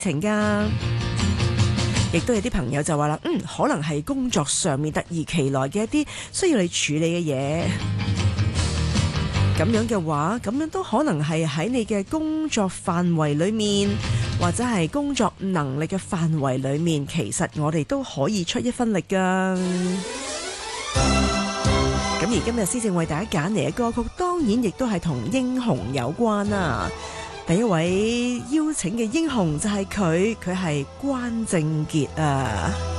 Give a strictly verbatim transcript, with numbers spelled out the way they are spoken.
情㗎。亦都有啲朋友就話啦，嗯，可能係工作上面突如其來嘅一啲需要你處理嘅嘢。咁樣嘅話，咁樣都可能係喺你嘅工作範圍裏面，或者係工作能力嘅範圍裏面，其實我哋都可以出一分力㗎。咁而今日施正為大家揀嚟嘅歌曲，當然亦都係同英雄有關啦。第一位邀請嘅英雄就係佢，佢係關正傑啊。